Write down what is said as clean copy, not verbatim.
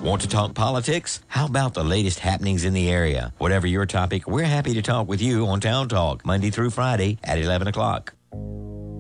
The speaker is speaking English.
Want to talk politics? How about the latest happenings in the area? Whatever your topic, we're happy to talk with you on Town Talk, Monday through Friday at 11 o'clock.